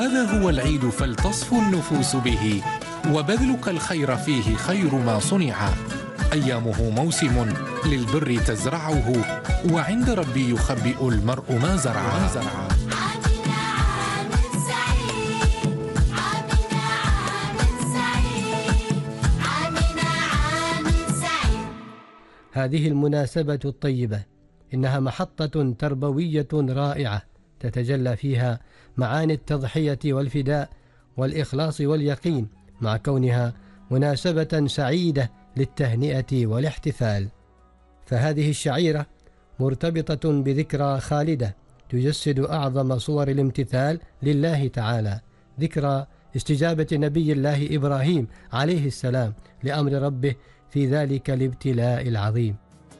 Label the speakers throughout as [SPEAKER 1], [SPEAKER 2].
[SPEAKER 1] هذا هو العيد فلتصفو النفوس به، وبذلك الخير فيه خير ما صنع. أيامه موسم للبر تزرعه، وعند ربي يخبئ المرء ما زرع.
[SPEAKER 2] هذه المناسبة الطيبة إنها محطة تربوية رائعة تتجلى فيها معاني التضحية والفداء والإخلاص واليقين، مع كونها مناسبة سعيدة للتهنئة والاحتفال. فهذه الشعيرة مرتبطة بذكرى خالدة تجسد أعظم صور الامتثال لله تعالى، ذكرى استجابة نبي الله إبراهيم عليه السلام لأمر ربه في ذلك الابتلاء العظيم.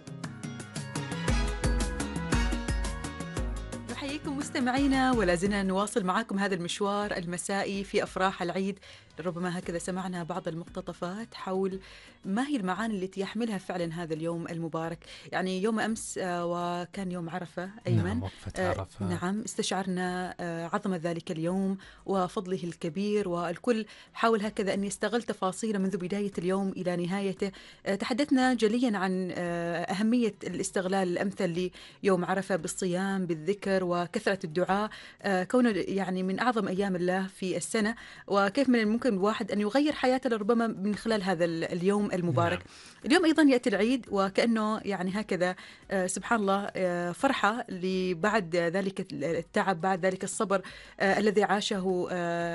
[SPEAKER 3] نحييكم مستمعينا، ولا زلنا نواصل معكم هذا المشوار المسائي في أفراح العيد. ربما هكذا سمعنا بعض المقتطفات حول ما هي المعاني التي يحملها فعلا هذا اليوم المبارك. يعني يوم أمس وكان يوم عرفة أيمن.
[SPEAKER 4] نعم، وقفة عرفة.
[SPEAKER 3] نعم، استشعرنا عظمة ذلك اليوم وفضله الكبير، والكل حاول هكذا أن يستغل تفاصيله منذ بداية اليوم إلى نهايته. تحدثنا جليا عن أهمية الاستغلال الأمثل ليوم عرفة بالصيام بالذكر وكثرة الدعاء، كونه يعني من أعظم أيام الله في السنة، وكيف من الممكن الواحد أن يغير حياته لربما من خلال هذا اليوم المبارك. نعم. اليوم أيضا يأتي العيد، وكأنه يعني هكذا سبحان الله فرحة بعد ذلك التعب، بعد ذلك الصبر الذي عاشه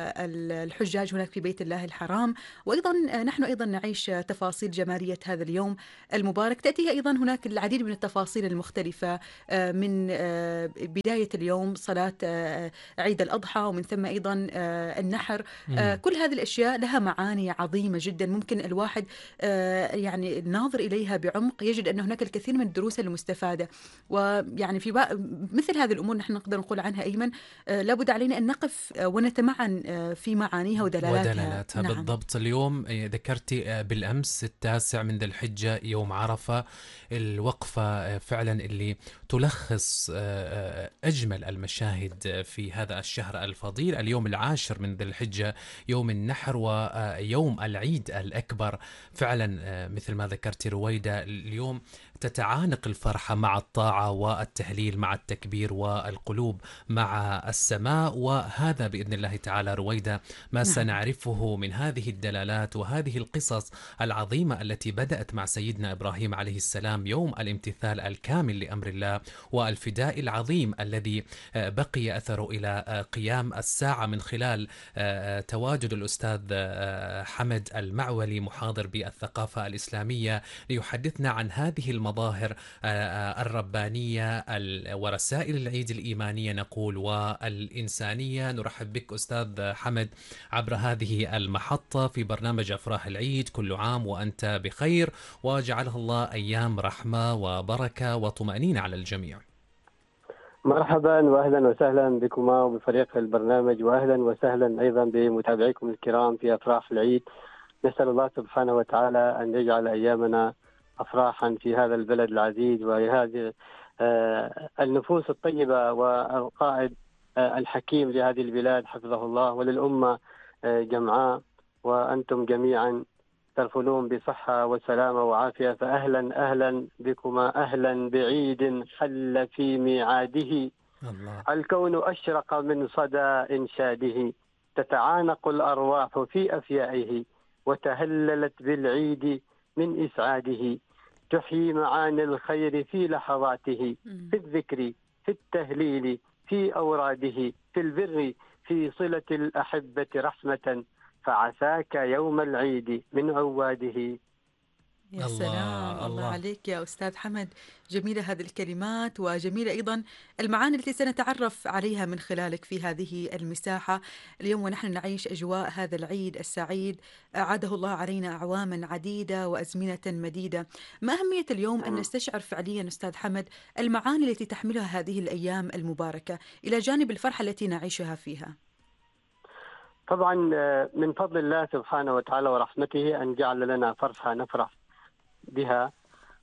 [SPEAKER 3] الحجاج هناك في بيت الله الحرام. وأيضا نحن أيضا نعيش تفاصيل جمالية هذا اليوم المبارك، تأتيها أيضا هناك العديد من التفاصيل المختلفة، من بداية اليوم صلاة عيد الأضحى، ومن ثم أيضا النحر. كل هذه الأشياء لها معاني عظيمة جدا، ممكن الواحد يعني الناظر إليها بعمق يجد أن هناك الكثير من الدروس المستفادة. ويعني في مثل هذه الأمور نحن نقدر نقول عنها أيمن لابد علينا أن نقف ونتمعن في معانيها ودلالاتها.
[SPEAKER 4] نعم. بالضبط. اليوم ذكرتي بالأمس 9 من ذي الحجة يوم عرفة، الوقفة فعلا اللي تلخص أجمل المشاهد في هذا الشهر الفضيل. اليوم 10 من ذي الحجة يوم النحر ويوم العيد الأكبر. فعلا مثل ما ذكرت رويدة، اليوم تتعانق الفرحة مع الطاعة والتهليل مع التكبير، والقلوب مع السماء. وهذا بإذن الله تعالى رويدة ما سنعرفه من هذه الدلالات وهذه القصص العظيمة التي بدأت مع سيدنا إبراهيم عليه السلام، يوم الامتثال الكامل لأمر الله والفداء العظيم الذي بقي أثره إلى قيام الساعة من خلال تواجد الأستاذ حمد المعولي محاضر بالثقافة الإسلامية ليحدثنا عن هذه المظاهر الربانية ورسائل العيد الإيمانية نقول والإنسانية. نرحب بك أستاذ حمد عبر هذه المحطة في برنامج أفراح العيد. كل عام وأنت بخير، وجعله الله أيام رحمة وبركة وطمأنينة على الجميع.
[SPEAKER 5] مرحبا واهلا وسهلا بكما وبفريق البرنامج، واهلا وسهلا ايضا بمتابعيكم الكرام في افراح العيد. نسال الله سبحانه وتعالى ان يجعل ايامنا افراحا في هذا البلد العزيز وهذه النفوس الطيبه والقائد الحكيم لهذه البلاد حفظه الله وللامه جمعاء، وانتم جميعا ترفلون بصحة وسلامة وعافية. فأهلا أهلا بكما، أهلا بعيد حل في ميعاده. الله. الكون أشرق من صدى إنشاده، تتعانق الأرواح في أفيائه، وتهللت بالعيد من إسعاده. تحيي معاني الخير في لحظاته، في الذكر في التهليل في أوراده، في البر في صلة الأحبة رحمة، فعساك يوم العيد من عواده.
[SPEAKER 3] يا سلام، الله عليك يا أستاذ حمد. جميلة هذه الكلمات، وجميلة أيضا المعاني التي سنتعرف عليها من خلالك في هذه المساحة اليوم، ونحن نعيش أجواء هذا العيد السعيد أعاده الله علينا أعواما عديدة وأزمنة مديدة. ما أهمية اليوم أن نستشعر فعليا أستاذ حمد المعاني التي تحملها هذه الأيام المباركة إلى جانب الفرحة التي نعيشها فيها؟
[SPEAKER 5] طبعا من فضل الله سبحانه وتعالى ورحمته أن جعل لنا فرحة نفرح بها،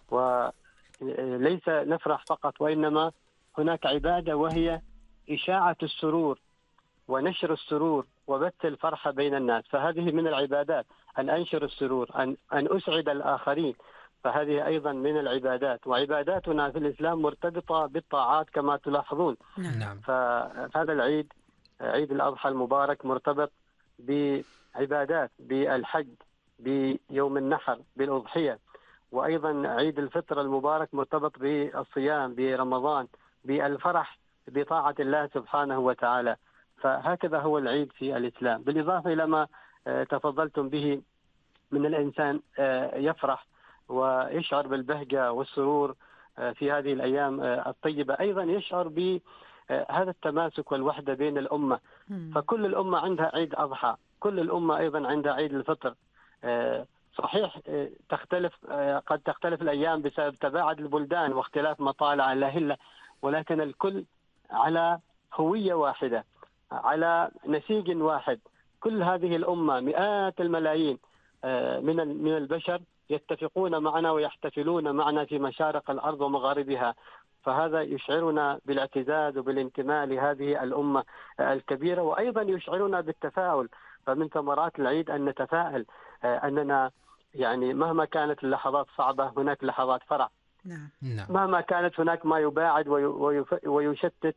[SPEAKER 5] وليس نفرح فقط وإنما هناك عبادة وهي إشاعة السرور ونشر السرور وبث الفرحة بين الناس، فهذه من العبادات، أن أنشر السرور، أن أسعد الآخرين، فهذه أيضا من العبادات. وعباداتنا في الإسلام مرتبطة بالطاعات كما تلاحظون.
[SPEAKER 4] نعم.
[SPEAKER 5] فهذا العيد، عيد الأضحى المبارك، مرتبط بعبادات، بالحج، بيوم النحر، بالأضحية. وأيضا عيد الفطر المبارك مرتبط بالصيام، برمضان، بالفرح بطاعة الله سبحانه وتعالى. فهكذا هو العيد في الإسلام، بالإضافة إلى ما تفضلتم به من الإنسان يفرح ويشعر بالبهجة والسرور في هذه الأيام الطيبة. أيضا يشعر بهذا التماسك والوحدة بين الأمة، فكل الأمة عندها عيد أضحى، كل الأمة أيضا عندها عيد الفطر. صحيح قد تختلف الأيام بسبب تباعد البلدان واختلاف مطالع الأهلة، ولكن الكل على هوية واحدة، على نسيج واحد. كل هذه الأمة مئات الملايين من البشر يتفقون معنا ويحتفلون معنا في مشارق الأرض ومغاربها، فهذا يشعرنا بالاعتزاز وبالانتماء لهذه الأمة الكبيرة، وأيضا يشعرنا بالتفاؤل. فمن ثمرات العيد أن نتفائل أننا يعني مهما كانت اللحظات صعبة هناك لحظات فرح. مهما كانت هناك ما يباعد ويشتت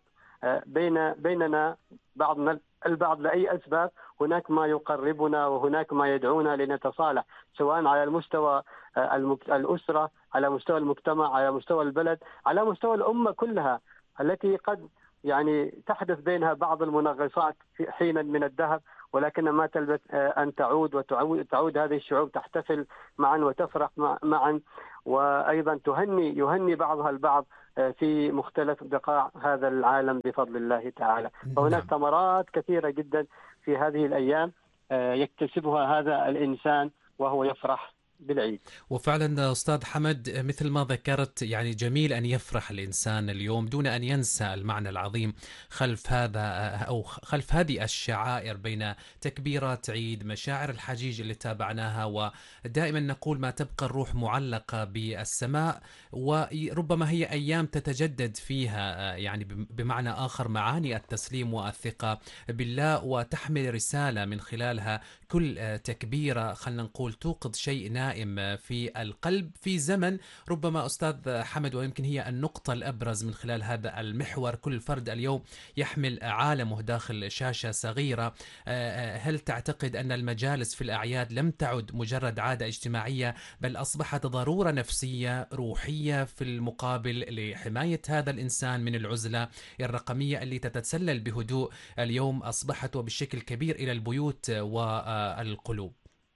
[SPEAKER 5] بيننا بعضنا البعض لأي أسباب، هناك ما يقربنا وهناك ما يدعونا لنتصالح، سواء على المستوى الأسرة، على مستوى المجتمع، على مستوى البلد، على مستوى الأمة كلها، التي قد يعني تحدث بينها بعض المنغصات حينا من الدهر، ولكن ما تلبث أن تعود هذه الشعوب تحتفل معا وتفرح معا، وأيضا يهني بعضها البعض في مختلف بقاع هذا العالم بفضل الله تعالى. فهناك ثمرات كثيرة جدا في هذه الأيام يكتسبها هذا الإنسان وهو يفرح بالعيد.
[SPEAKER 4] وفعلا أستاذ حمد مثل ما ذكرت، يعني جميل أن يفرح الإنسان اليوم دون أن ينسى المعنى العظيم خلف هذا أو خلف هذه الشعائر، بين تكبيرات عيد، مشاعر الحجيج اللي تابعناها. ودائما نقول ما تبقى الروح معلقة بالسماء، وربما هي أيام تتجدد فيها يعني بمعنى آخر معاني التسليم والثقة بالله، وتحمل رسالة من خلالها كل تكبيرة خلنا نقول توقظ شيء نائم في القلب في زمن ربما أستاذ حمد، ويمكن هي النقطة الأبرز من خلال هذا المحور، كل فرد اليوم يحمل عالمه داخل شاشة صغيرة. هل تعتقد أن المجالس في الأعياد لم تعد مجرد عادة اجتماعية، بل أصبحت ضرورة نفسية روحية في المقابل لحماية هذا الإنسان من العزلة الرقمية اللي تتسلل بهدوء اليوم أصبحت وبشكل كبير إلى البيوت والقلوب؟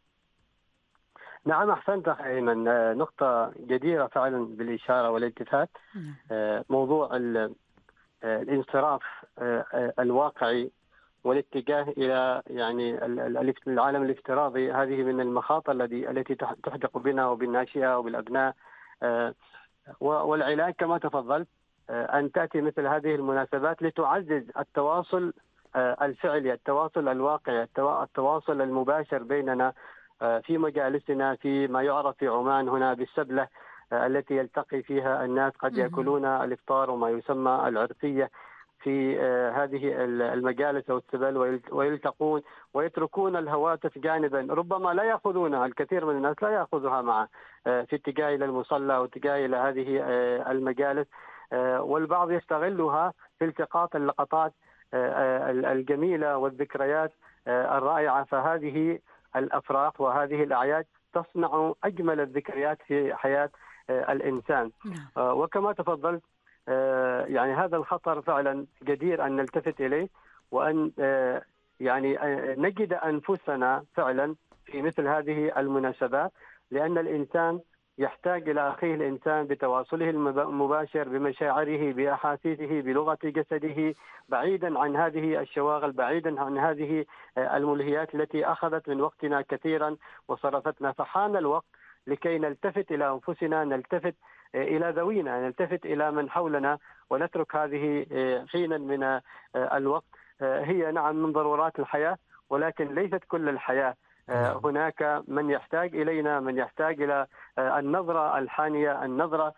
[SPEAKER 5] نعم، أحسنت أيمن، نقطة جديرة فعلا بالإشارة والالتفات. موضوع الانصراف الواقعي والاتجاه إلى يعني العالم الافتراضي، هذه من المخاطر التي تحدق بنا وبالناشئة وبالأبناء. والعلاج كما تفضلت أن تأتي مثل هذه المناسبات لتعزز التواصل الفعلي، التواصل الواقعي، التواصل المباشر بيننا في مجالسنا، في ما يعرف في عمان هنا بالسبلة التي يلتقي فيها الناس، قد يأكلون الإفطار وما يسمى العرسية في هذه المجالس أو السبل، ويلتقون ويتركون الهواتف جانبا، ربما لا يأخذونها، الكثير من الناس لا يأخذها معه في اتجاه إلى المصلى واتجاه إلى هذه المجالس، والبعض يستغلها في التقاط اللقطات الجميلة والذكريات الرائعة. فهذه الأفراح وهذه الأعياد تصنع أجمل الذكريات في حياة الإنسان. وكما تفضلت يعني هذا الخطر فعلا جدير أن نلتفت إليه، وأن يعني نجد أنفسنا فعلا في مثل هذه المناسبات، لأن الإنسان يحتاج إلى أخيه الإنسان بتواصله المباشر، بمشاعره، بأحاسيسه، بلغة جسده، بعيدا عن هذه الشواغل، بعيدا عن هذه الملهيات التي أخذت من وقتنا كثيرا وصرفتنا. فحان الوقت لكي نلتفت إلى أنفسنا، نلتفت إلى ذوينا، نلتفت إلى من حولنا، ونترك هذه حينا من الوقت. هي نعم من ضرورات الحياة، ولكن ليست كل الحياة. هناك من يحتاج إلينا، من يحتاج إلى النظرة الحانية، النظرة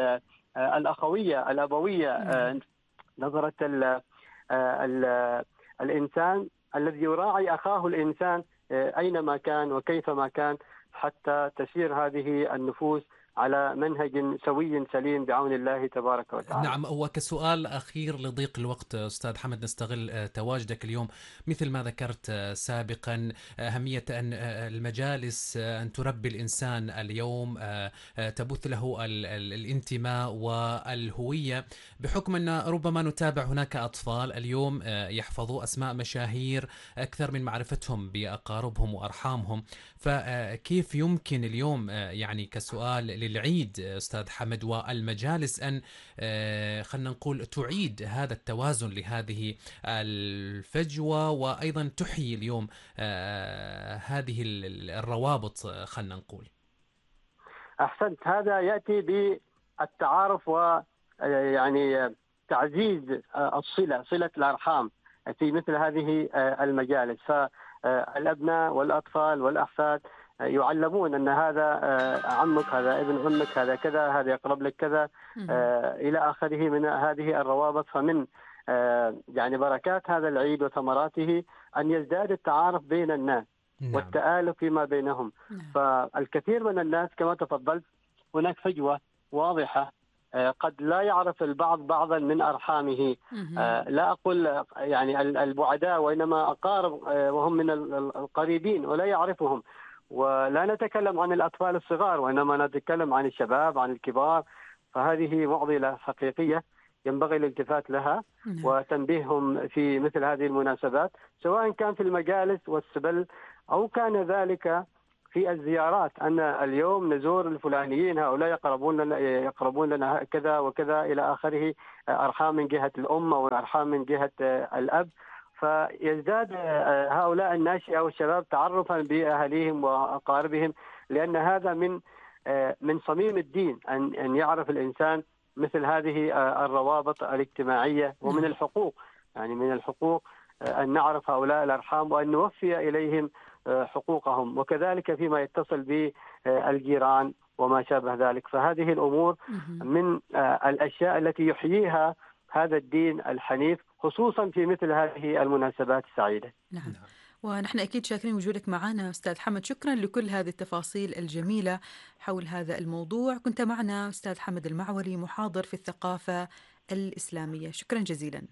[SPEAKER 5] الأخوية الأبوية، نظرة الإنسان الذي يراعي أخاه الإنسان أينما كان وكيفما كان، حتى تسير هذه النفوس على منهج سوي سليم بعون الله تبارك وتعالى.
[SPEAKER 4] نعم. وكسؤال أخير لضيق الوقت أستاذ حمد، نستغل تواجدك اليوم مثل ما ذكرت سابقا أهمية أن المجالس أن تربي الإنسان اليوم، تبث له الانتماء والهوية، بحكم أن ربما نتابع هناك أطفال اليوم يحفظوا أسماء مشاهير أكثر من معرفتهم بأقاربهم وأرحامهم. فكيف يمكن اليوم يعني كسؤال للعيد أستاذ حمد والمجالس أن خلنا نقول تعيد هذا التوازن لهذه الفجوة، وأيضا تحيي اليوم هذه الروابط خلنا نقول؟
[SPEAKER 5] أحسنت. هذا يأتي بالتعارف ويعني تعزيز صلة الأرحام في مثل هذه المجالس. فالأبناء والأطفال والأحفاد يعلمون أن هذا عمك، هذا ابن عمك، هذا كذا، هذا يقرب لك كذا إلى آخره من هذه الروابط. فمن يعني بركات هذا العيد وثمراته أن يزداد التعارف بين الناس والتآلف فيما بينهم. فالكثير من الناس كما تفضلت هناك فجوة واضحة، قد لا يعرف البعض بعضا من أرحامه، لا أقول يعني البعداء وإنما أقارب وهم من القريبين ولا يعرفهم. ولا نتكلم عن الأطفال الصغار وإنما نتكلم عن الشباب، عن الكبار. فهذه معضلة حقيقية ينبغي الالتفات لها وتنبيههم في مثل هذه المناسبات، سواء كان في المجالس والسبل أو كان ذلك في الزيارات، أن اليوم نزور الفلانيين، هؤلاء يقربون لنا كذا وكذا إلى آخره، أرحام من جهة الأم وأرحام من جهة الأب. فيزداد هؤلاء الناشئة والشباب تعرفا بأهليهم وأقاربهم، لأن هذا من صميم الدين أن يعرف الإنسان مثل هذه الروابط الاجتماعية. ومن الحقوق، يعني من الحقوق أن نعرف هؤلاء الأرحام وأن نوفي إليهم حقوقهم، وكذلك فيما يتصل بالجيران وما شابه ذلك. فهذه الأمور من الأشياء التي يحييها هذا الدين الحنيف، خصوصا في مثل هذه المناسبات السعيدة.
[SPEAKER 3] نعم. ونحن أكيد شاكرين وجودك معنا أستاذ حمد، شكرا لكل هذه التفاصيل الجميلة حول هذا الموضوع. كنت معنا أستاذ حمد المعولي، محاضر في الثقافة الإسلامية، شكرا جزيلا.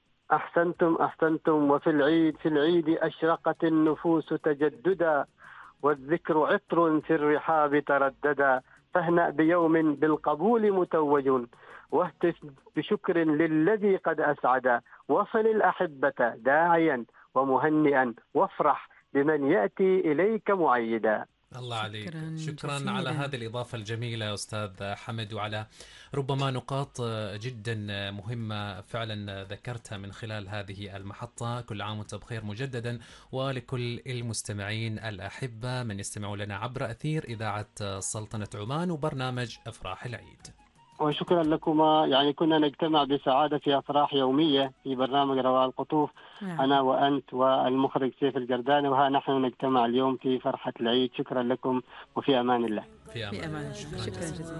[SPEAKER 5] أحسنتم. وفي العيد أشرقت النفوس تجددا، والذكر عطر في الرحاب ترددا. فاهنأ بيوم بالقبول متوج، واهتف بشكر للذي قد أسعدا. وصل الأحبة داعيا ومهنئا، وافرح بمن يأتي إليك معيدا.
[SPEAKER 4] الله عليك، شكرا على هذه الإضافة الجميلة أستاذ حمد، وعلى ربما نقاط جدا مهمة فعلا ذكرتها من خلال هذه المحطة. كل عام وانتم بخير مجددا، ولكل المستمعين الأحبة من يستمعوا لنا عبر أثير إذاعة سلطنة عمان وبرنامج أفراح العيد.
[SPEAKER 5] وشكرا لكما، يعني كنا نجتمع بسعادة في أفراح يومية في برنامج رواء القطوف، أنا وأنت والمخرج سيف الجرداني، وها نحن نجتمع اليوم في فرحة العيد. شكرا لكم وفي أمان الله.
[SPEAKER 4] في أمان الله.
[SPEAKER 3] شكرا جزيلا.